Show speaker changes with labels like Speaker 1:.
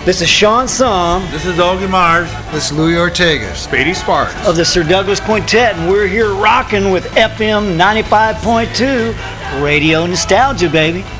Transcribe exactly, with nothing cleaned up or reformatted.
Speaker 1: This is Sean Sum.
Speaker 2: This is Augie Mars.
Speaker 3: This is Louis Ortega. Spady Sparks.
Speaker 1: Of the Sir Douglas Quintet, and we're here rocking with F M ninety-five point two Radio Nostalgia, baby.